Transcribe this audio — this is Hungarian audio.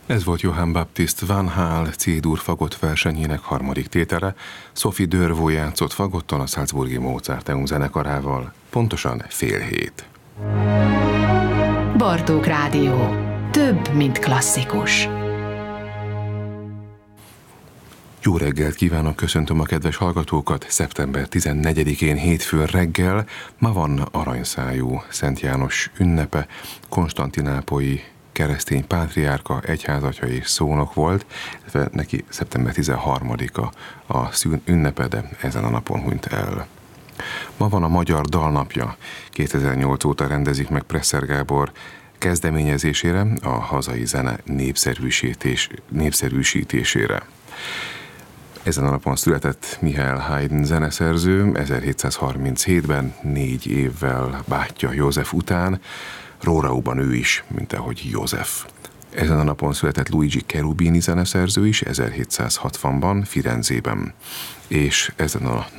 Ez volt Johann Baptist van Hall C-dur fagott versenyének harmadik tétele, Sophie Dörvó játszott fagotton a Salzburgi Mozarteum zenekarával, pontosan 6:30. Bartók Rádió. Több, mint klasszikus. Jó reggelt kívánok, köszöntöm a kedves hallgatókat. Szeptember 14-én hétfőn reggel ma van aranyszájú Szent János ünnepe, konstantinápolyi keresztény pátriárka, egyházatja és szónok volt, illetve neki szeptember 13-a a ünnepe, de ezen a napon hunyt el. Ma van a Magyar Dalnapja. 2008 óta rendezik meg Presser Gábor kezdeményezésére a hazai zene népszerűsítésére. Ezen a napon született Michael Haydn zeneszerző, 1737-ben 4 évvel bátyja József után, Rórauban ő is, mint ahogy József. Ezen a napon született Luigi Cherubini zeneszerző is, 1760-ban Firenzében. És ezen a